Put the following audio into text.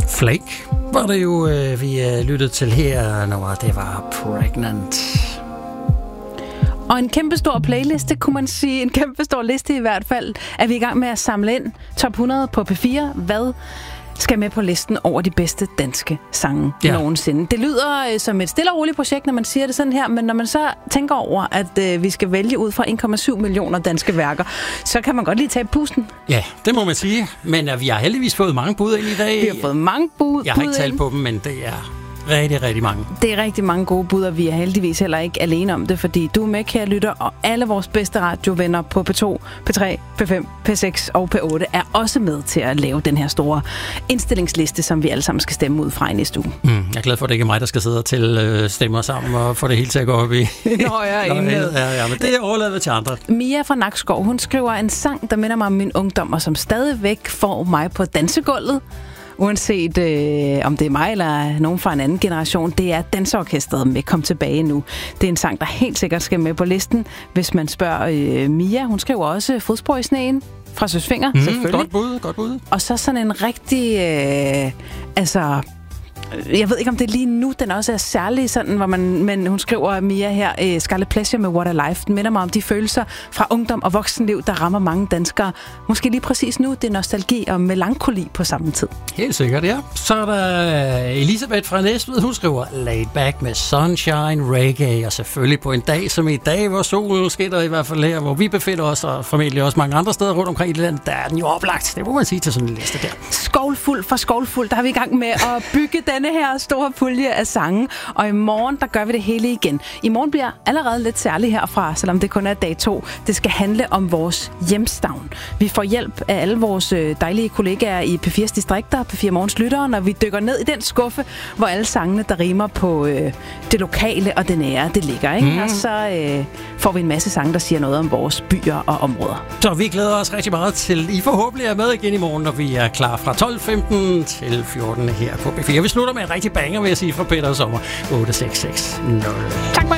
Flake var det jo, vi lyttede til her, når det var Pregnant. Og en kæmpestor playliste, kunne man sige. En kæmpestor liste i hvert fald. Er vi i gang med at samle ind top 100 på P4. Hvad skal med på listen over de bedste danske sange nogensinde? Det lyder som et stille og roligt projekt, når man siger det sådan her, men når man så tænker over, at vi skal vælge ud fra 1,7 millioner danske værker, så kan man godt lige tage pusten. Ja, det må man sige. Men vi har heldigvis fået mange bud ind i dag. Vi har fået mange bud. Jeg har ikke talt på dem, men det er rigtig, rigtig mange. Det er rigtig mange gode bud, og vi er heldigvis heller ikke alene om det, fordi du er med, kære lytter, og alle vores bedste radiovenner på P2, P3, P5, P6 og P8 er også med til at lave den her store indstillingsliste, som vi alle sammen skal stemme ud fra i næste uge. Jeg er glad for, at det ikke er mig, der skal sidde og tælle stemmer sammen og få det hele til at gå op i. Nå, ja, men det er overladet til andre. Mia fra Nakskov, hun skriver en sang, der minder mig om min ungdom, og som stadigvæk får mig på dansegulvet. Uanset om det er mig eller nogen fra en anden generation, det er Danseorkestret med Kom tilbage nu. Det er en sang, der helt sikkert skal med på listen, hvis man spørger Mia. Hun skriver også Fodspor i sneen fra Søsfinger, selvfølgelig. Godt bud. Og så sådan en rigtig, jeg ved ikke, om det er lige nu, den også er særlig sådan, men hun skriver, Mia her, Scarlet Pleasure med What a Life. Den minder mig om de følelser fra ungdom og voksenliv, der rammer mange danskere. Måske lige præcis nu, det er nostalgi og melankoli på samme tid. Helt sikkert, ja. Så er der Elisabeth fra Næstved, hun skriver Laid Back med Sunshine, Reggae, og selvfølgelig på en dag som i dag, hvor solen skinner i hvert fald her, hvor vi befinder os, og formentlig også mange andre steder rundt omkring i landet, der er den jo oplagt. Det må man sige til sådan en liste der. Skålfuld for skålfuld, der er vi i gang med at bygge denne her store pulje af sange, og i morgen, der gør vi det hele igen. I morgen bliver allerede lidt særligt herfra, selvom det kun er dag 2. Det skal handle om vores hjemstavn. Vi får hjælp af alle vores dejlige kollegaer i P4's distrikter, P4 Morgens lyttere, når vi dykker ned i den skuffe, hvor alle sangene, der rimer på det lokale og det nære, det ligger, ikke? Og så får vi en masse sange, der siger noget om vores byer og områder. Så vi glæder os rigtig meget til, I forhåbentlig er med igen i morgen, når vi er klar fra 12.15 til 14 her på P4. Vi slutter med en rigtig banger, vil jeg sige, fra Peter Sommer 8660. Tak.